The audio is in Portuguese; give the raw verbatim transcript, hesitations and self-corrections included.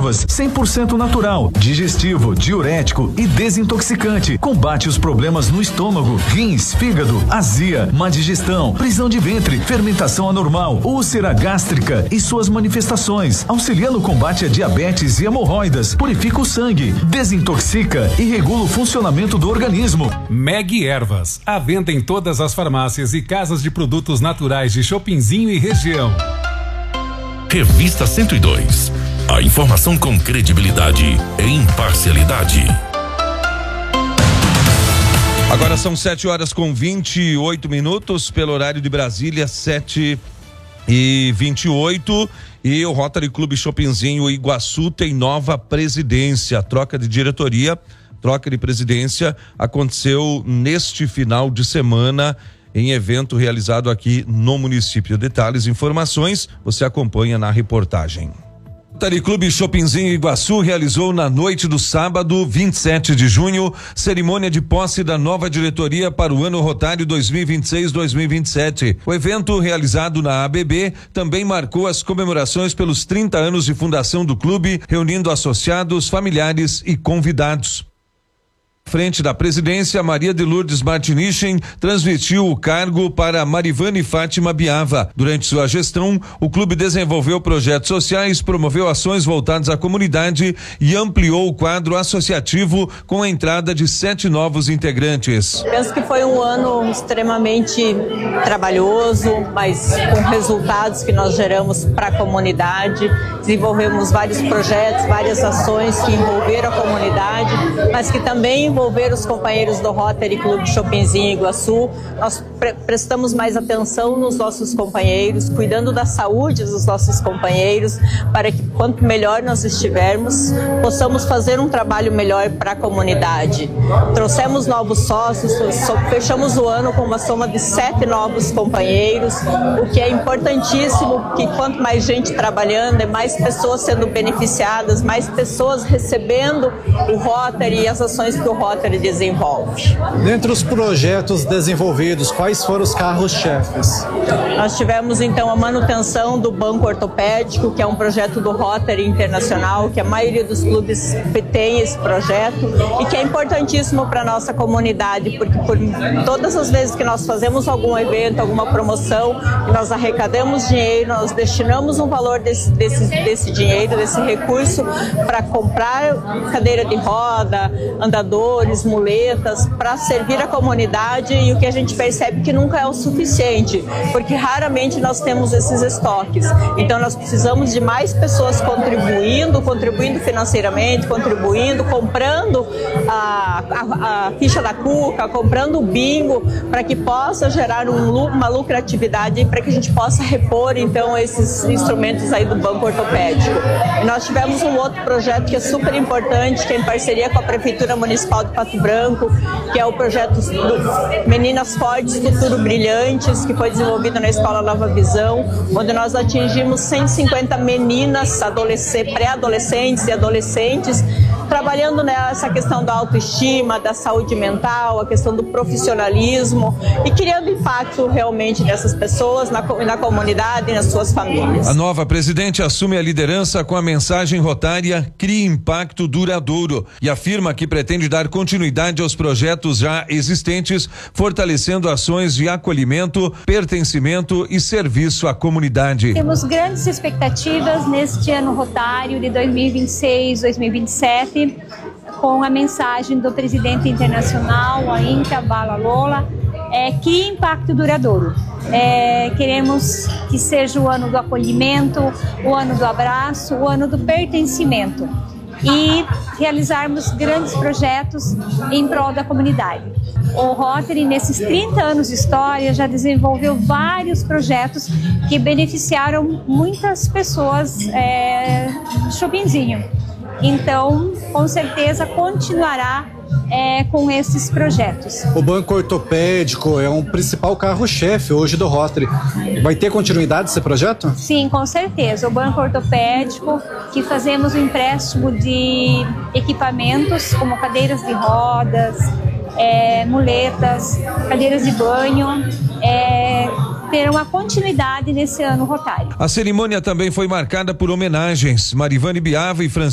ervas, cem por cento natural, digestivo, diurético e desintoxicante. Combate os problemas no estômago, rins, fígado, azia, má digestão, prisão de ventre, fermentação anormal, úlcera gástrica e suas manifestações. Auxilia no combate a diabetes e hemorroidas, purifica o sangue, desintoxica e regula o funcionamento do organismo. Meg Ervas, à venda em todas as farmácias e casas de produtos naturais de Chopinzinho e região. Revista cento e dois. A informação com credibilidade e imparcialidade. Agora são sete horas com vinte e oito minutos, pelo horário de Brasília, sete e vinte e oito. E o Rotary Clube Chopinzinho Iguaçu tem nova presidência. A troca de diretoria, troca de presidência aconteceu neste final de semana em evento realizado aqui no município. Detalhes e informações você acompanha na reportagem. O Rotary Clube Chopinzinho Iguaçu realizou na noite do sábado, vinte e sete de junho, cerimônia de posse da nova diretoria para o ano rotário dois mil e vinte e seis dois mil e vinte e sete. O evento realizado na A B B também marcou as comemorações pelos trinta anos de fundação do clube, reunindo associados, familiares e convidados. Frente da presidência, Maria de Lourdes Martinichen transmitiu o cargo para Marivane Fátima Biava. Durante sua gestão, o clube desenvolveu projetos sociais, promoveu ações voltadas à comunidade e ampliou o quadro associativo com a entrada de sete novos integrantes. Penso que foi um ano extremamente trabalhoso, mas com resultados que nós geramos para a comunidade. Desenvolvemos vários projetos, várias ações que envolveram a comunidade, mas que também envolver os companheiros do Rotary Clube Chopinzinho Iguaçu. Nós pre prestamos mais atenção nos nossos companheiros, cuidando da saúde dos nossos companheiros, para que quanto melhor nós estivermos, possamos fazer um trabalho melhor para a comunidade. Trouxemos novos sócios, fechamos o ano com uma soma de sete novos companheiros, o que é importantíssimo, porque quanto mais gente trabalhando, é mais pessoas sendo beneficiadas, mais pessoas recebendo o Rotary e as ações que o Rotary desenvolve. Dentre os projetos desenvolvidos, quais foram os carros-chefes? Nós tivemos então a manutenção do banco ortopédico, que é um projeto do Rotary Internacional, que a maioria dos clubes tem esse projeto e que é importantíssimo para a nossa comunidade, porque por todas as vezes que nós fazemos algum evento, alguma promoção, nós arrecadamos dinheiro, nós destinamos um valor desse, desse, desse dinheiro, desse recurso, para comprar cadeira de roda, andadores, muletas, para servir a comunidade, e o que a gente percebe que nunca é o suficiente, porque raramente nós temos esses estoques. Então nós precisamos de mais pessoas contribuindo, contribuindo financeiramente, contribuindo, comprando a, a, a ficha da Cuca, comprando o bingo, para que possa gerar um, uma lucratividade, para que a gente possa repor então esses instrumentos aí do banco ortopédico. E nós tivemos um outro projeto que é super importante, que é em parceria com a Prefeitura Municipal de Pato Branco, que é o projeto do Meninas Fortes, Futuro Brilhantes, que foi desenvolvido na Escola Nova Visão, onde nós atingimos cento e cinquenta meninas, pré-adolescentes e adolescentes, trabalhando nessa questão da autoestima, da saúde mental, a questão do profissionalismo e criando impacto realmente nessas pessoas, na, na comunidade e nas suas famílias. A nova presidente assume a liderança com a mensagem rotária Crie Impacto Duradouro e afirma que pretende dar continuidade aos projetos já existentes, fortalecendo ações de acolhimento, pertencimento e serviço à comunidade. Temos grandes expectativas neste ano rotário de dois mil e vinte e seis, dois mil e vinte e sete, com a mensagem do presidente internacional, a Inca Bala Lola, é, que impacto duradouro. É, queremos que seja o ano do acolhimento, o ano do abraço, o ano do pertencimento e realizarmos grandes projetos em prol da comunidade. O Rotary, nesses trinta anos de história, já desenvolveu vários projetos que beneficiaram muitas pessoas é, de Chopinzinho. Então, com certeza, continuará é, com esses projetos. O banco ortopédico é um principal carro-chefe hoje do Rotary. Vai ter continuidade esse projeto? Sim, com certeza. O banco ortopédico, que fazemos o empréstimo de equipamentos como cadeiras de rodas, é, muletas, cadeiras de banho, é, ter uma continuidade nesse ano rotário. A cerimônia também foi marcada por homenagens. Marivane Biava e Francisco